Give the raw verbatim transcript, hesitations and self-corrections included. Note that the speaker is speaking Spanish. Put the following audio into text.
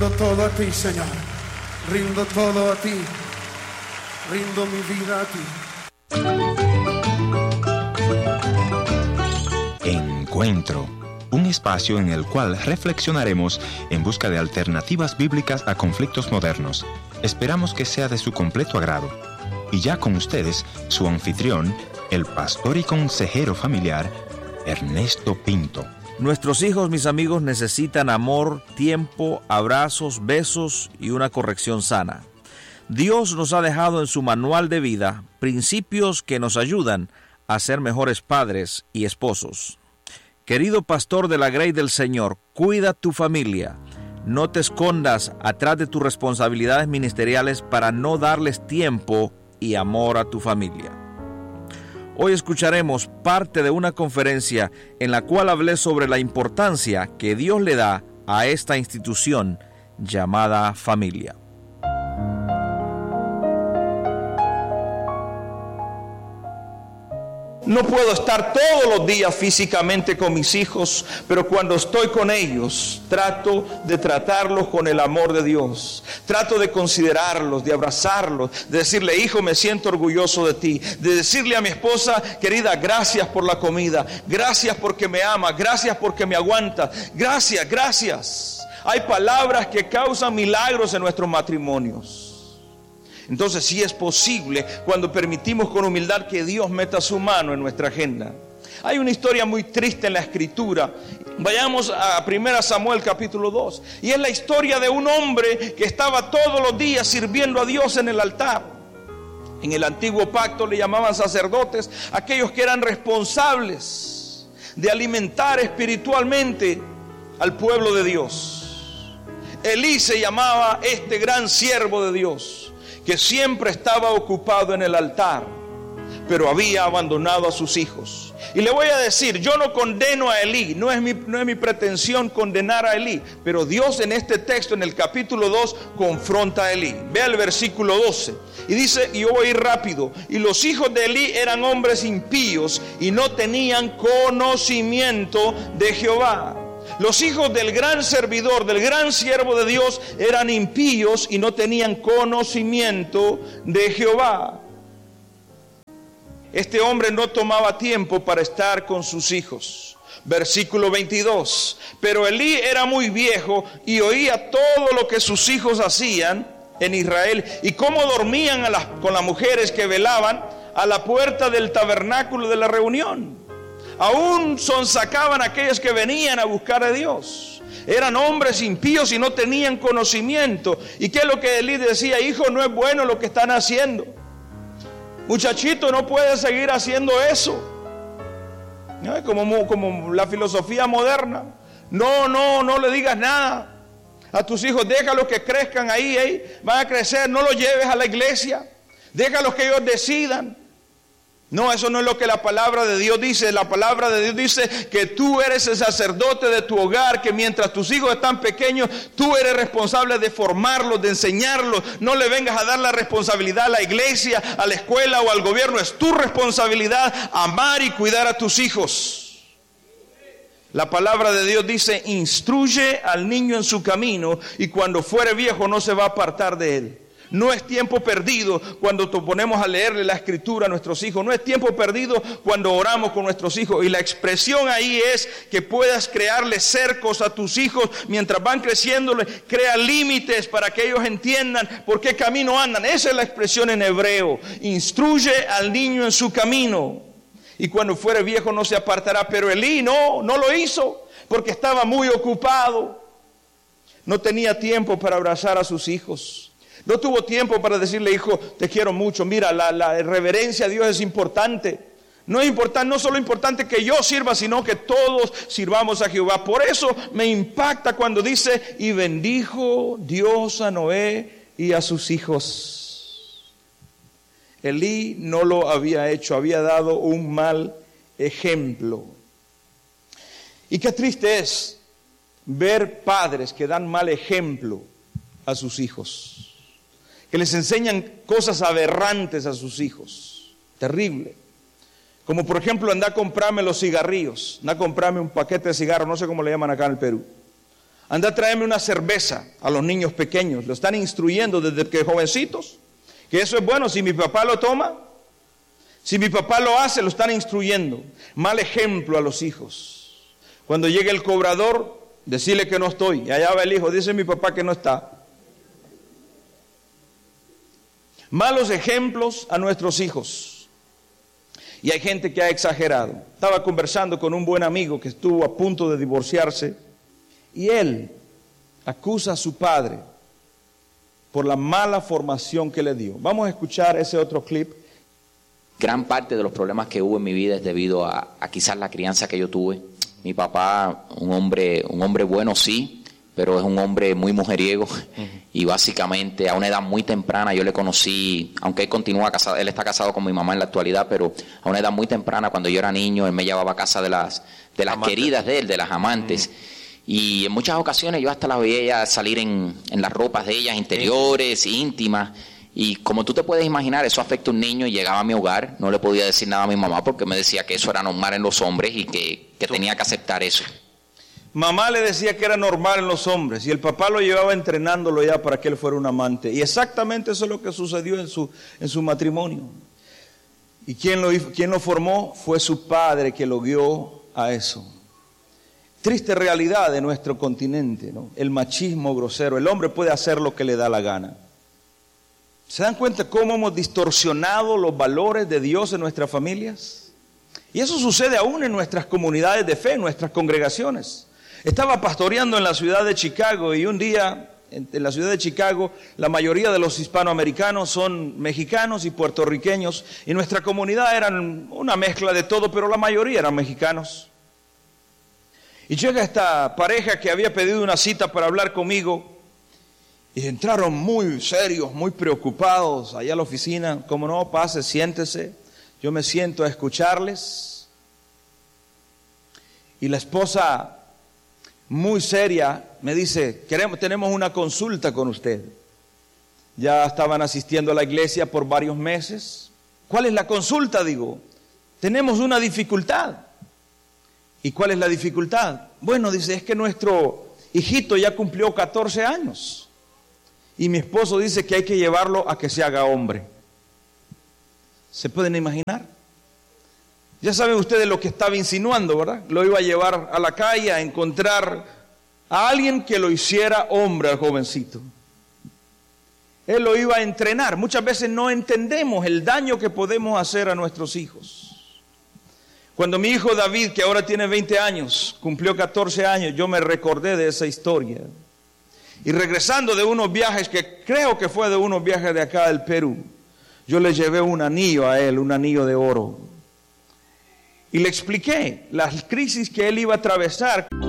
rindo todo a ti, Señor. Rindo todo a ti. Rindo mi vida a ti. Encuentro. Un espacio en el cual reflexionaremos en busca de alternativas bíblicas a conflictos modernos. Esperamos que sea de su completo agrado. Y ya con ustedes, su anfitrión, el pastor y consejero familiar, Ernesto Pinto. Nuestros hijos, mis amigos, necesitan amor, tiempo, abrazos, besos y una corrección sana. Dios nos ha dejado en su manual de vida principios que nos ayudan a ser mejores padres y esposos. Querido pastor de la Grey del Señor, cuida tu familia. No te escondas atrás de tus responsabilidades ministeriales para no darles tiempo y amor a tu familia. Hoy escucharemos parte de una conferencia en la cual hablé sobre la importancia que Dios le da a esta institución llamada familia. No puedo estar todos los días físicamente con mis hijos, pero cuando estoy con ellos, trato de tratarlos con el amor de Dios. Trato de considerarlos, de abrazarlos, de decirle, hijo, me siento orgulloso de ti. De decirle a mi esposa, querida, gracias por la comida. Gracias porque me amas. Gracias porque me aguantas. Gracias, gracias. Hay palabras que causan milagros en nuestros matrimonios. Entonces sí es posible cuando permitimos con humildad que Dios meta su mano en nuestra agenda. Hay una historia muy triste en la Escritura. Vayamos a primera Samuel capítulo dos. Y es la historia de un hombre que estaba todos los días sirviendo a Dios en el altar. En el antiguo pacto le llamaban sacerdotes, aquellos que eran responsables de alimentar espiritualmente al pueblo de Dios. Elí se llamaba este gran siervo de Dios, que siempre estaba ocupado en el altar, pero había abandonado a sus hijos. Y le voy a decir, yo no condeno a Elí, no es mi, no es mi pretensión condenar a Elí, pero Dios en este texto, en el capítulo dos, confronta a Elí. Vea el versículo doce, y dice, y yo voy a ir rápido, y los hijos de Elí eran hombres impíos, y no tenían conocimiento de Jehová. Los hijos del gran servidor, del gran siervo de Dios, eran impíos y no tenían conocimiento de Jehová. Este hombre no tomaba tiempo para estar con sus hijos. Versículo veintidós. Pero Elí era muy viejo y oía todo lo que sus hijos hacían en Israel y cómo dormían a las, con las mujeres que velaban a la puerta del tabernáculo de la reunión. Aún sonsacaban a aquellos que venían a buscar a Dios. Eran hombres impíos y no tenían conocimiento. ¿Y qué es lo que Elí decía? Hijo, no es bueno lo que están haciendo. Muchachito, no puedes seguir haciendo eso. ¿No? Como, como la filosofía moderna. No, no, no le digas nada a tus hijos. Déjalos que crezcan ahí, ahí. Van a crecer, no los lleves a la iglesia. Déjalos que ellos decidan. No, eso no es lo que la palabra de Dios dice. La palabra de Dios dice que tú eres el sacerdote de tu hogar, que mientras tus hijos están pequeños, tú eres responsable de formarlos, de enseñarlos. No le vengas a dar la responsabilidad a la iglesia, a la escuela o al gobierno. Es tu responsabilidad amar y cuidar a tus hijos. La palabra de Dios dice, instruye al niño en su camino y cuando fuere viejo no se va a apartar de él. No es tiempo perdido cuando nos ponemos a leerle la escritura a nuestros hijos. No es tiempo perdido cuando oramos con nuestros hijos. Y la expresión ahí es que puedas crearle cercos a tus hijos mientras van creciendo. Crea límites para que ellos entiendan por qué camino andan. Esa es la expresión en hebreo. Instruye al niño en su camino y cuando fuere viejo no se apartará. Pero Elí no, no lo hizo porque estaba muy ocupado. No tenía tiempo para abrazar a sus hijos. No tuvo tiempo para decirle, hijo, te quiero mucho. Mira, la, la reverencia a Dios es importante. No es importante, no solo importante que yo sirva, sino que todos sirvamos a Jehová. Por eso me impacta cuando dice, y bendijo Dios a Noé y a sus hijos. Elí no lo había hecho, había dado un mal ejemplo. Y qué triste es ver padres que dan mal ejemplo a sus hijos, que les enseñan cosas aberrantes a sus hijos. Terrible. Como por ejemplo, anda a comprarme los cigarrillos, anda a comprarme un paquete de cigarros, no sé cómo le llaman acá en el Perú. anda a traerme una cerveza a los niños pequeños. Lo están instruyendo desde que jovencitos, que eso es bueno. Si mi papá lo toma, si mi papá lo hace, lo están instruyendo. Mal ejemplo a los hijos. Cuando llegue el cobrador, decirle que no estoy. Y allá va el hijo, dice mi papá que no está. Malos ejemplos a nuestros hijos. Y hay gente que ha exagerado. Estaba conversando con un buen amigo que estuvo a punto de divorciarse, y él acusa a su padre por la mala formación que le dio. Vamos a escuchar ese otro clip. Gran parte de los problemas que hubo en mi vida es debido a, a quizás la crianza que yo tuve. Mi papá, un hombre, un hombre bueno sí, pero es un hombre muy mujeriego. Uh-huh. Y básicamente a una edad muy temprana yo le conocí, aunque él continúa casado, él está casado con mi mamá en la actualidad, pero a una edad muy temprana, cuando yo era niño, él me llevaba a casa de las, de las queridas de él, de las amantes. Uh-huh. Y en muchas ocasiones yo hasta la veía salir en, en las ropas de ellas, interiores, uh-huh. íntimas. Y como tú te puedes imaginar, eso afecta a un niño. Llegaba a mi hogar, no le podía decir nada a mi mamá porque me decía que eso era normal en los hombres y que, que tenía que aceptar eso. Mamá le decía que era normal en los hombres y el papá lo llevaba entrenándolo ya para que él fuera un amante. Y exactamente eso es lo que sucedió en su, en su matrimonio. ¿Y quién lo, quién lo formó? Fue su padre que lo guió a eso. Triste realidad de nuestro continente, ¿no? El machismo grosero. El hombre puede hacer lo que le da la gana. ¿Se dan cuenta cómo hemos distorsionado los valores de Dios en nuestras familias? Y eso sucede aún en nuestras comunidades de fe, en nuestras congregaciones. Estaba pastoreando en la ciudad de Chicago y un día, en la ciudad de Chicago, la mayoría de los hispanoamericanos son mexicanos y puertorriqueños, y nuestra comunidad eran una mezcla de todo, pero la mayoría eran mexicanos. Y llega esta pareja que había pedido una cita para hablar conmigo, y entraron muy serios, muy preocupados allá a la oficina. Como no, pase, siéntese. Yo me siento a escucharles. Y la esposa, muy seria, me dice, queremos, tenemos una consulta con usted. Ya estaban asistiendo a la iglesia por varios meses. ¿Cuál es la consulta? Digo, tenemos una dificultad. ¿Y cuál es la dificultad? Bueno, dice, es que nuestro hijito ya cumplió catorce años. Y mi esposo dice que hay que llevarlo a que se haga hombre. ¿Se pueden imaginar? Ya saben ustedes lo que estaba insinuando, ¿verdad? Lo iba a llevar a la calle a encontrar a alguien que lo hiciera hombre al jovencito. Él lo iba a entrenar. Muchas veces no entendemos el daño que podemos hacer a nuestros hijos. Cuando mi hijo David, que ahora tiene veinte años, cumplió catorce años, yo me recordé de esa historia. Y regresando de unos viajes, que creo que fue de unos viajes de acá del Perú, yo le llevé un anillo a él, un anillo de oro. Y le expliqué las crisis que él iba a atravesar.